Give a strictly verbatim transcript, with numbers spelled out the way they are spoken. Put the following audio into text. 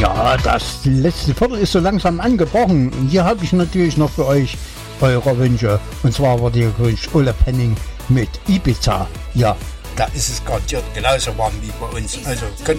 Ja, das letzte Viertel ist so langsam angebrochen. Und hier habe ich natürlich noch für euch eure Wünsche. Und zwar war der Wunsch Ole Penning mit Ibiza. Ja. Da ist es garantiert genauso warm wie bei uns. Also könnt